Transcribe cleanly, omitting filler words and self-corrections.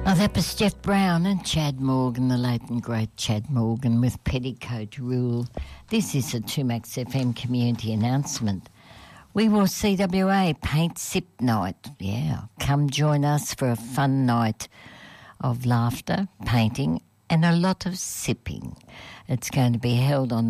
Oh, that was Jeff Brown and Chad Morgan, the late and great Chad Morgan with Petticoat Rule. This is a 2Max FM community announcement. We will CWA Paint Sip Night. Yeah, come join us for a fun night of laughter, painting and a lot of sipping. It's going to be held on